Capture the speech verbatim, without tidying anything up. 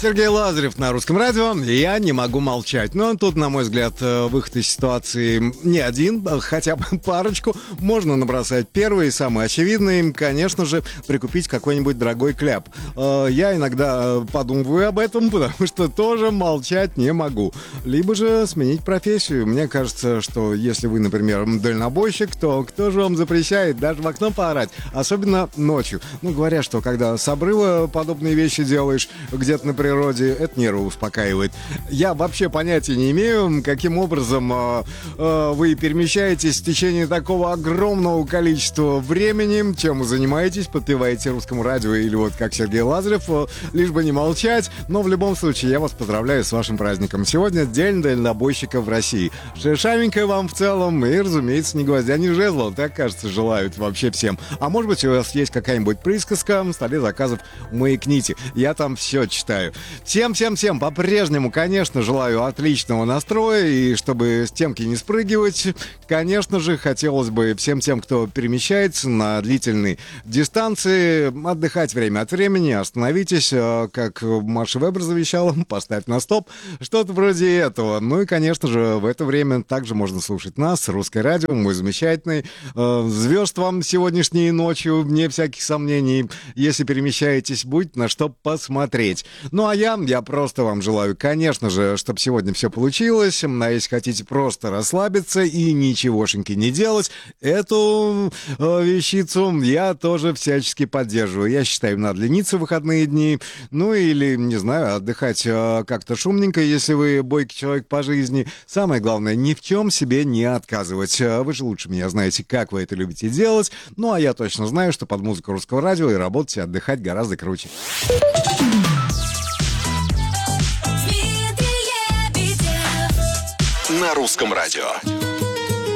Сергей Лазарев на Русском радио. Я не могу молчать. Но тут, на мой взгляд, выход из ситуации не один, хотя бы парочку можно набросать. Первый, самый очевидный, конечно же, прикупить какой-нибудь дорогой кляп. Я иногда подумываю об этом, потому что тоже молчать не могу. Либо же сменить профессию. Мне кажется, что если вы, например, дальнобойщик, то кто же вам запрещает даже в окно поорать? Особенно ночью. Ну, говорят, что когда с обрыва подобные вещи делаешь где-то на природе, это нервы успокаивает. Я вообще понятия не имею, каким образом э, э, вы перемещаетесь в течение такого огромного количества времени, чем вы занимаетесь, подпеваете Русскому радио или вот как Сергей Лазарев, э, лишь бы не молчать. Но в любом случае я вас поздравляю с вашим праздником. Сегодня День дальнобойщика в России. Шершавенькое вам в целом и, разумеется, ни гвоздя, ни жезла. Так, кажется, желают вообще всем. А может быть, у вас есть какая-нибудь присказка, в столе заказов маякните. Я там все читаю. Всем-всем-всем по-прежнему, конечно, желаю отличного настроя, и чтобы с темки не спрыгивать, конечно же, хотелось бы всем тем, кто перемещается на длительные дистанции, отдыхать время от времени, остановитесь, как Маша Вебер завещала, поставь на стоп, что-то вроде этого. Ну и, конечно же, в это время также можно слушать нас, Русское радио, мой замечательный. Звезд вам сегодняшней ночью, вне всяких сомнений. Если перемещаетесь, будет на что посмотреть. Ну а я, я просто вам желаю, конечно же, чтобы сегодня все получилось. А если хотите просто расслабиться и ничегошеньки не делать, эту э, вещицу я тоже всячески поддерживаю. Я считаю, надо лениться в выходные дни. Ну или, не знаю, отдыхать э, как-то шумненько, если вы бойкий человек по жизни. Самое главное, ни в чем себе не отказывать. Вы же лучше меня знаете, как вы это любите делать. Ну а я точно знаю, что под музыку Русского радио и работать, и отдыхать гораздо круче. На Русском радио.